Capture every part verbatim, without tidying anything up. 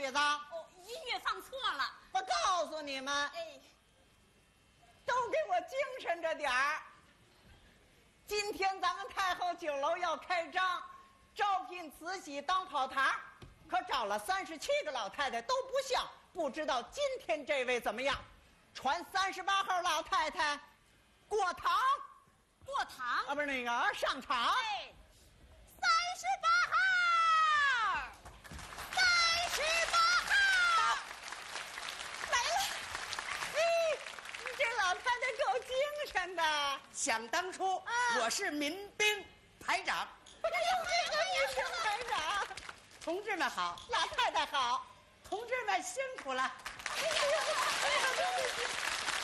曲子？ 哦，音乐放错了。 我告诉你们， 哎， 都给我精神着点儿。今天咱们太后酒楼要开张，招聘慈禧当跑堂，可找了三十七个老太太都不像，不知道今天这位怎么样？传三十八号老太太过堂过堂啊，不是那个上场。 哎，三十八号，三十八号来了。嘿，你这老太太够精神的。 想当初， 啊我是民兵排长。 哎呦，这个女生排长， 同志们好， 老太太好。 同志们辛苦了。 哎呀，哎呀，对不起。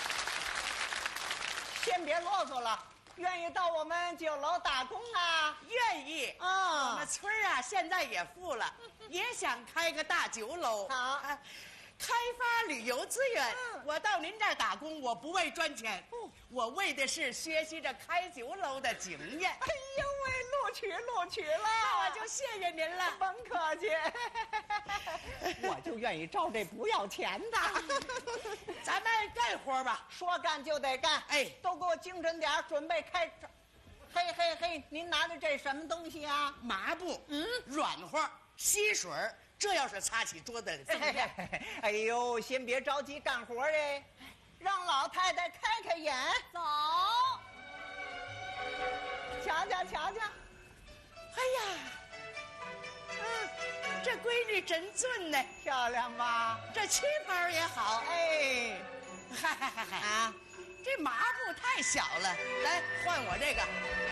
先别啰嗦了，愿意到我们酒楼打工啊？ 愿意啊我们村儿啊，现在也富了，也想开个大酒楼。 好啊开发旅游资源。 嗯我到您这儿打工，我不为赚钱，我为的是学习着开酒楼的经验。 哎呦喂，录取录取了， 那我就谢谢您了。 甭客气。我就愿意招这不要钱的。 咱们干活吧。 说干就得干， 哎都给我精神点儿，准备开张。嘿嘿嘿，您拿的这什么东西啊？ 麻布，嗯，软和，吸水儿，这要是擦起桌子来锃亮。 哎呦，先别着急干活哎，让老太太开开眼， 走， 瞧瞧瞧瞧。 哎呀，嗯，这闺女真俊呢， 漂亮吧？ 这旗袍也好。 哎， 嗨嗨嗨嗨啊， 这麻布太小了，来换我这个。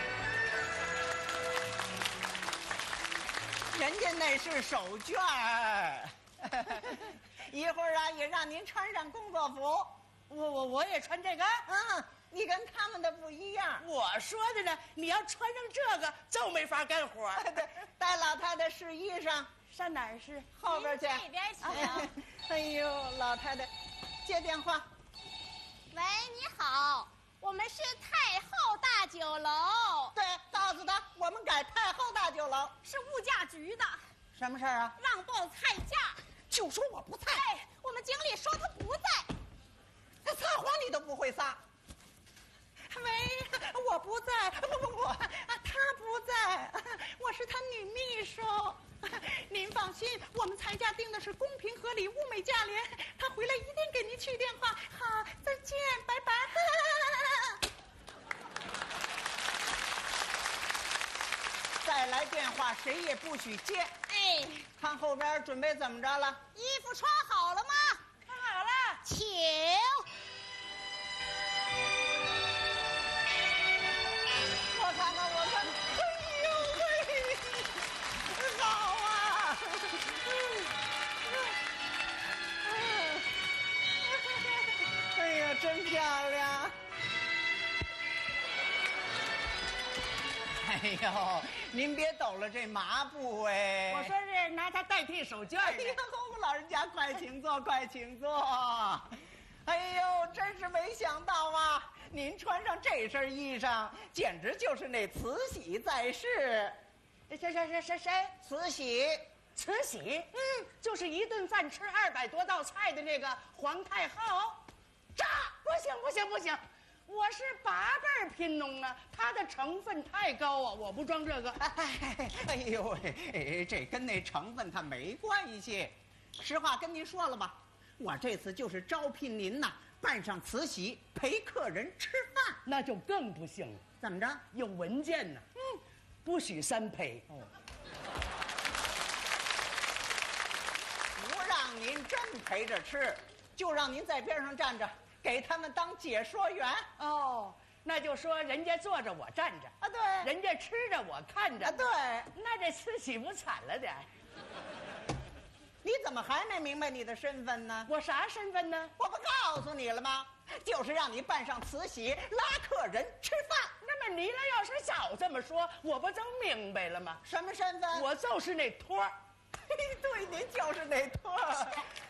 人家那是手绢儿。一会儿啊，也让您穿上工作服。 我我我也穿这个。 嗯，你跟他们的不一样。 我说的呢，你要穿上这个就没法干活。 对，带老太太试衣裳， 上哪儿是？ 后边去。 您这边请。 哎呦，老太太，接电话。 喂，你好，我们是太后大酒楼， 对，告诉他我们改太后大酒楼。 是物价局的， 什么事儿啊？ 让报菜价。 就说我不在。 哎，我们经理说他不在。 他撒谎你都不会撒。喂，我不在，不不不，啊，他不在，我是他女秘书。您放心，我们裁价定的是公平合理、物美价廉。他回来一定给您去电话。好，再见，拜拜。再来电话，谁也不许接。 哎， 看后边准备怎么着了？ 衣服穿好了吗？ 看好了。 请。 我看看，我看看，哎呦喂，好啊！哎呀，真漂亮！哎呦，您别抖了这麻布哎！ 我说是拿它代替手绢哎的。 呀，我老人家快请坐，快请坐。哎呦，真是没想到啊！您穿上这身衣裳，简直就是那慈禧在世。 谁谁谁谁谁？ 慈禧， 慈禧，嗯，就是一顿饭吃二百多道菜的那个皇太后。炸！不行不行不行，我是八辈儿贫农啊，它的成分太高啊，我不装这个。 哎，哎呦喂，哎，这跟那成分它没关系。实话跟您说了吧，我这次就是招聘您呐，扮上慈禧陪客人吃饭。 那就更不行了， 怎么着？ 有文件呢。嗯，不许三陪。 哦，不让您真陪着吃，就让您在边上站着，给他们当解说员。 哦，那就说人家坐着我站着啊，对， 人家吃着我看着啊，对。 那这慈禧不惨了点儿？ 你怎么还没明白你的身份呢？ 我啥身份呢？ 我不告诉你了吗？就是让你扮上慈禧拉客人吃饭。 那么你俩要是早这么说，我不就明白了吗？ 什么身份？ 我就是那托儿。 对，您就是那托儿。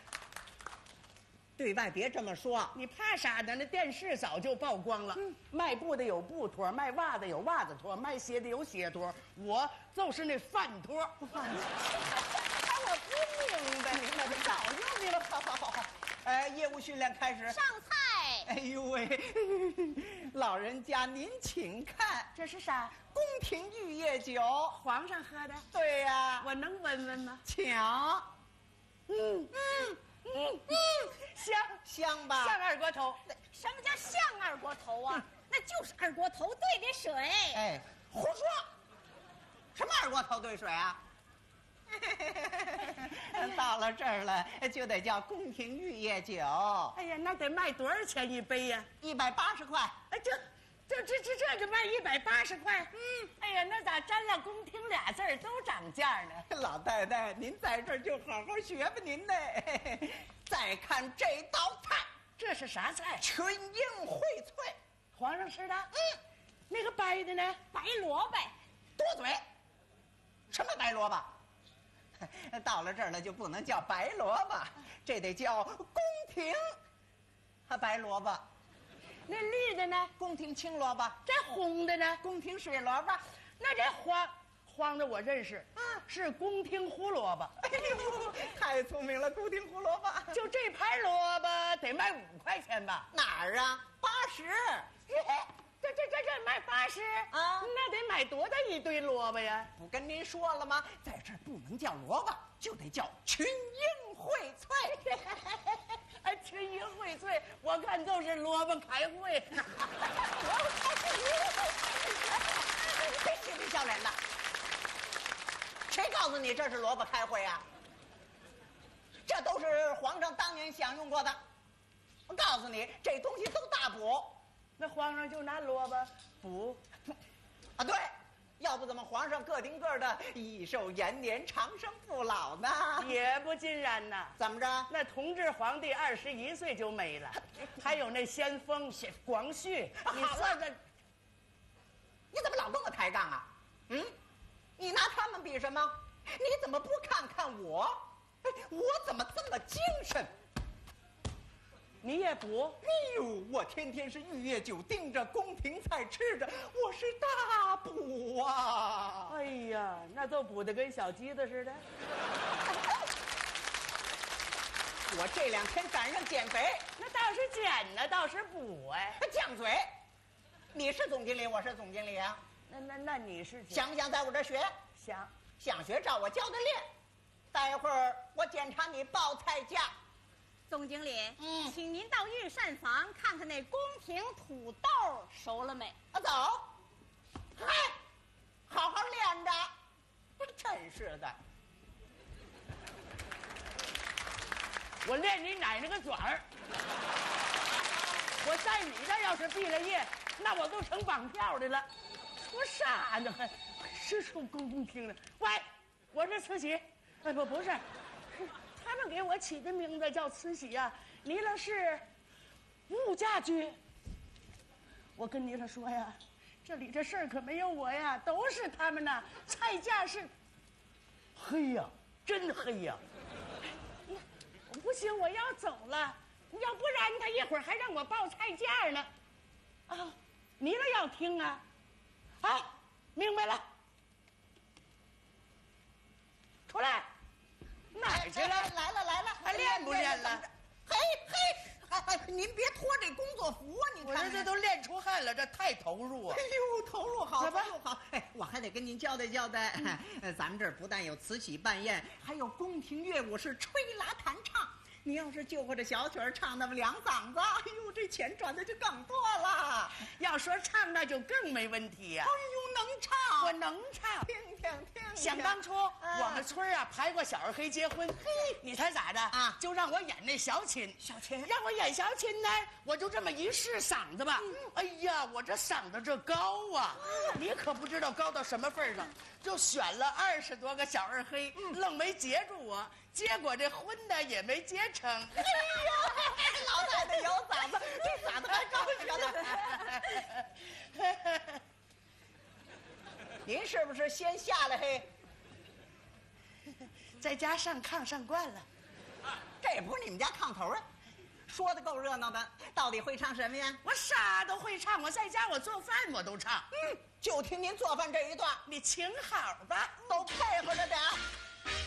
对外别这么说。 你怕啥呢？那电视早就曝光了。嗯，卖布的有布托，卖袜子有袜子托，卖鞋的有鞋托，我就是那饭托。 哎，我不明白，明白这早就明白了。 好好好好，哎，业务训练开始。 上菜。 哎呦喂，老人家您请看， 这是啥？ 宫廷玉液酒， 皇上喝的。 对呀、 我能闻闻吗？ 请。 嗯嗯嗯嗯，香香吧？ 像二锅头。 什么叫像二锅头啊？那就是二锅头兑的水。 哎，胡说！什么二锅头兑水啊？到了这儿了，就得叫宫廷玉液酒。 哎呀，那得卖多少钱一杯呀？ 一百八十块。 哎，这这这这这就卖一百八十块。嗯，哎呀，那咋沾了宫廷俩字儿都涨价呢？ 老太太，您在这儿就好好学吧，您呢。再看这道菜， 这是啥菜？ 群英荟萃。 皇上吃的？嗯，那个白的呢？ 白萝卜。 多嘴。什么白萝卜？到了这儿了就不能叫白萝卜，这得叫宫廷啊白萝卜。 那绿的呢？ 宫廷青萝卜。 这红的呢？ 宫廷水萝卜。 那这黄黄的我认识，啊，是宫廷胡萝卜。 哎呦，太聪明了，宫廷胡萝卜。 就这盘萝卜得卖五块钱吧？ 哪儿啊？八十。 这这这这卖八十啊？ 那得买多大一堆萝卜呀？ 不跟您说了吗？在这儿不能叫萝卜，就得叫群英荟萃。 哎，群英荟萃，我看就是萝卜开会。 别嬉皮笑脸的，谁告诉你这是萝卜开会啊？这都是皇上当年享用过的。我告诉你，这东西都大补。 那皇上就拿萝卜补啊？对，要不怎么皇上个顶个的益寿延年、长生不老呢？ 也不尽然呐。 怎么着？ 那同治皇帝二十一岁就没了，还有那先锋广旭，你算算， 你怎么老跟我抬杠啊？嗯，你拿他们比什么？你怎么不看看我？哎，我怎么这么精神？ 你也补？ 哎呦，我天天是玉液酒盯着，宫廷菜吃着，我是大补啊！ 哎呀，那都补得跟小鸡子似的。 我这两天赶上减肥， 那倒是减呢，倒是补哎。 犟嘴，你是总经理，我是总经理啊。 那那那你是想不想在我这儿学？ 想， 想学照我教的练。待会儿我检查你报菜价。 总经理， 嗯， 请您到御膳房看看那宫廷土豆熟了没？ 啊，走。嗨，好好练着。真是的， 我练你奶奶个爪儿！我在你这要是毕了业，那我都成绑票的了。说啥呢？还是说宫廷的？喂，我是慈禧。哎，不不是。他们给我起的名字叫慈禧呀、啊，你那是物价局。我跟你了说呀，这里这事儿可没有我呀，都是他们呐。菜价是黑呀，真黑呀！不行，我要走了，要不然他一会儿还让我报菜价呢。啊，你了要听啊？啊，明白了，出来。哪儿去了？ 来了来了， 还练不练了？ 嘿嘿，哎，您别脱这工作服啊！你看， 我这这都练出汗了，这太投入啊！ 哎呦，投入好， 投入好。哎，我还得跟您交代交代，嗯、咱们这儿不但有慈禧办宴，还有宫廷乐舞是吹拉弹唱。你要是就会这小曲儿唱那么两嗓子，哎呦，这钱赚的就更多了。 要说唱，那就更没问题呀、 啊。哎呦，能唱， 我能唱。 听听听。 想当初、啊、我们村啊排过小二黑结婚，嘿，你猜咋的啊？就让我演那小琴， 小琴， 让我演小琴呢，我就这么一试嗓子吧。嗯、哎呀，我这嗓子这高啊，嗯、你可不知道高到什么份上，就选了二十多个小二黑，嗯、愣没接住我。结果这婚呢也没结成。哎呀，老太太有嗓子，这嗓子还高呢。您是不是先下来嘿？ 在家上炕上惯了， 这也不是你们家炕头啊。说的够热闹的，到底会唱什么呀？ 我啥都会唱，我在家我做饭我都唱。 嗯，就听您做饭这一段， 你请好吧。